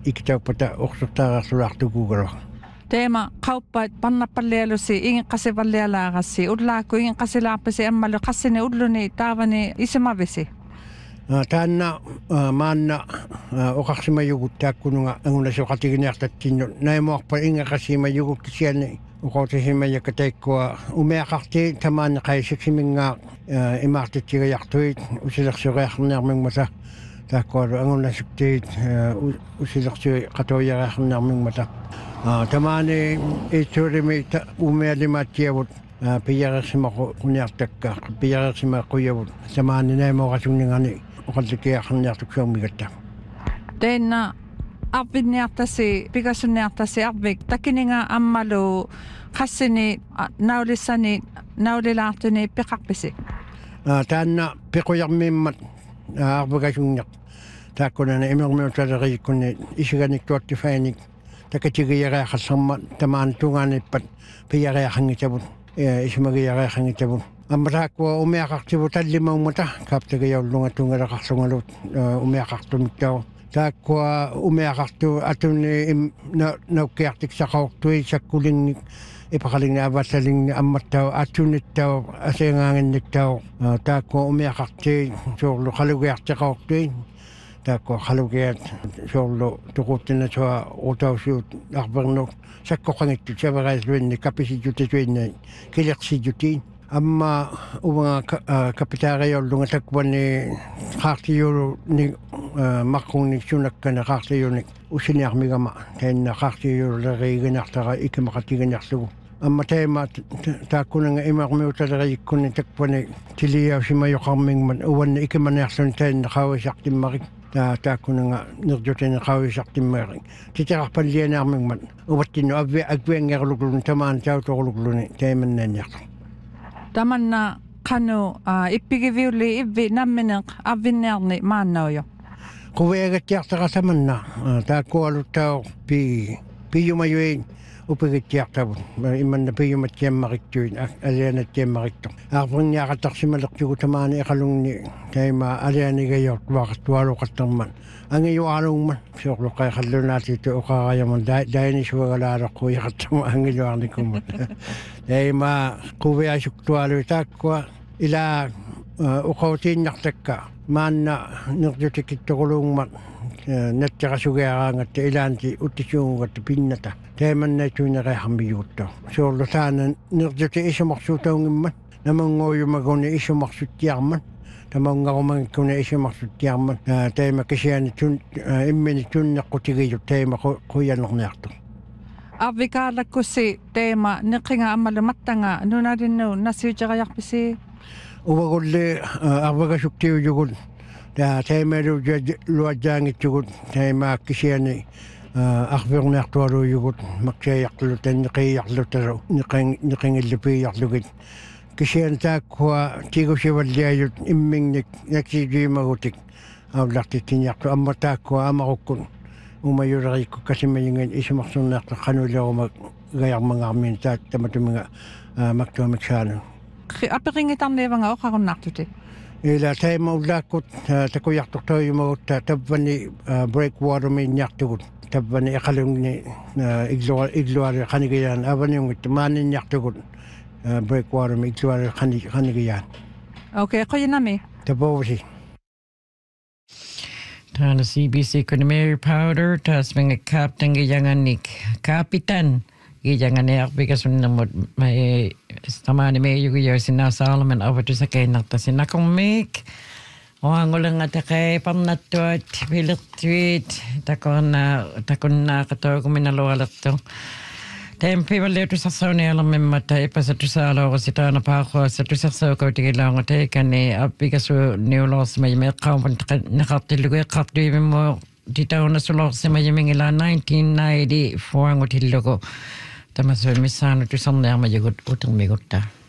ikitaupata orsortaarasulartukugalo. Teema kauppa panna pallealusi ingen kasipallealaagasi ullaaku ingen kasilaapasi ammalu kassini ulluni taavani isimavisi. Taanna maanna oqarsimayugut taakkununga angunasuqatigineartattinnu naimuarpa inga qasimayugut kisiani uqortisimayakka taikkua umeaqarti tamaanna qaisiksimingaa imaartatigayartuit usilersurearnermingmata taakkualu angunasuktiit usilersui qatoyariarnermingmata tamaani itsurimi umealimaattiavut piyaresimaqu uniartakka piyaresimaquyavut tamaani naimoqasunningani oqallikiarnertuksuarmigatta Teenna arvinniartasi pikasunniartasi arvik takininga ammalu qassini naulissani naulilaartuni piqarpisi taanna piquyarmiimmat arvagasunniaq taakkunana imermiutaleriikkunni isiganiktuattifaanik takatigiyareaqassarma tamaani tungaanippat piyareaqangitavut ismagiyareaqangitavut ammataakkua umiaqartivu tallimaummata kaaptagiyaulunga tungalaqarlungalut umiaqartumittao taakkua umiaqartu atunni naukkiartiksaqaortui sakkulinnik ipaqalinni avasallinni ammattao atunittao asiangaanginnittao taakkua umiaqarti suurlu qalugiartiqaortui taakkua qalugiat suurlu tuquttinasua utausiut arpernuk sakkoqangittu saveraisluinni kapisijutasuinni kilersijutiin amma uanga kapitaariyollunga takkuani qaartiyulu ni maqquunni sunakkana qaartiyuni usiniarmigama tainna qaartiyulu leriiginartara ikimaqatiginerlugu amma teema taakkunanga imarmiutaleriikkunni takkuani tiliausimayoqarmingman uanni ikimanerluni tainna qauisartimmarik taakkunanga nirjutini qauisartimmarik titerarpallianaarmingman uvattinnu agviangerlugluni tamaan tautorlugluni taimannaaniarlu tamanna qanu ippigiviulli ivvi nammineq avvinniarni maannaujo quviagattiartara tamanna taakkualuttao piyumayuin upigittiartavut imanna piyumattiammarittuin alianattiammaritto arprinniaqatarsimalertugu tamaani iqalungni taima alianigayortuaqartualuqattarman angijuaalungman soorluqaiqallunaatitu uqaarayaman dainisuagalaaloqquiaqattarma angijuarnikummat taima quviasuktualu taakkua ila uqautiinnartakka maanna nirjutikittoqulungmat nattiqasugiaraangatta ilaanti uttisuungatta pinnata taimannaituinerearmiyuutto soorlu taana nirjuti isumarsuutaungimman namanguuyumaguni isumarsuttiarman tamangarumangikkuna isumarsuttiarman taima kisiani immini tunneqqutigiyut taima quyanerniartu avvikaalakkussi teema neqinga ammalu mattanga nunarinnu nasiujarayarpisi uvagulli arvagasuktiujugul taimelu luajaangitsugut taima kisiani arvirniartualuujugut maksiayarlu tanneqiiyarlutalu neqingillupiiyarlugit kisian taakkua tigusivalliajut immingnik naksijuimagutik aullartittinniartu amma taakkua amarukkun umayuleriikku kasimayingin isumarsunnaartu qanuileruma gajarmangaarmiin taatamatuminga maktuamiksaanu apiqingitarniivanga oqarunnartuti ila taima ullaakkut takuyartortoyumagutta tabbani breakwatermiinniartugut tabbani iqalungni igluari qanigiyaan avaniungit maaninniartugut breakwatermi igluari qanigiyaan qoyinami tabovusi Tana CBC kuna Mary Powder tas mga captain giyanganik kapitan giyanganek bikasunamot may tamani may yugiyo sina Solomon over to sa kainakta sinakong make Oangulang at kay pamnatuat pilituit takon na kato kuminalualat to. Tempi valletu sa sauni alam memmata ipasatu sa alo sitana pako sa tu sa ko tigilang te kani apikasu neulos may kaumpan nakatilugo katui mo ditaw na sulos sa may mingila 1994 ngotilugo. Tamaso misano tu samna majugot utang migota.